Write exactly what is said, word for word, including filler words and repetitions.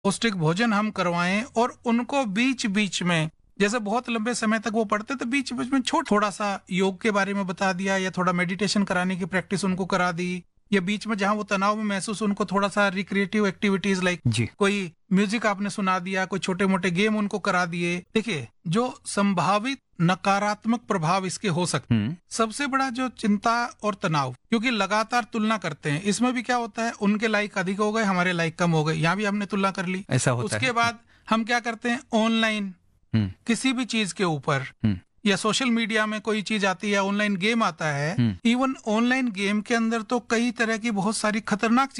पौष्टिक भोजन हम करवाएं और उनको बीच बीच में, जैसे बहुत लंबे समय तक वो पढ़ते तो बीच बीच में छोट थोड़ा सा योग के बारे में बता दिया या थोड़ा मेडिटेशन कराने की प्रैक्टिस उनको करा दी, या बीच में जहां वो तनाव में महसूस, उनको थोड़ा सा रिक्रिएटिव एक्टिविटीज लाइक जी कोई म्यूजिक आपने सुना दिया, कोई छोटे मोटे गेम उनको करा दिए। देखिए, जो संभावित नकारात्मक प्रभाव इसके हो सकते हैं, हम्म सबसे बड़ा जो चिंता और तनाव, क्योंकि लगातार तुलना करते हैं, इसमें भी क्या होता है, उनके लाइक अधिक हो गए, हमारे लाइक कम हो गए, यहाँ भी हमने तुलना कर ली। ऐसा होता उसके है। बाद हम क्या करते हैं, ऑनलाइन हम्म किसी भी चीज के ऊपर हम्म या सोशल मीडिया में कोई चीज आती है, ऑनलाइन गेम आता है, हम्म। इवन ऑनलाइन गेम के अंदर तो कई तरह की बहुत सारी खतरनाक